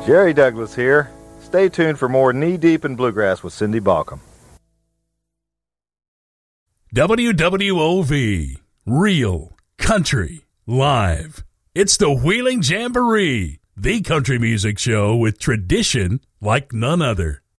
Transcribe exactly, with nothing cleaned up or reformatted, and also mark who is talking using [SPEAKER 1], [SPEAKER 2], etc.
[SPEAKER 1] Jerry Douglas here. Stay tuned for more Knee Deep in Bluegrass with Cindy Balcom.
[SPEAKER 2] W W O V, Real Country Live. It's the Wheeling Jamboree, the country music show with tradition like none other.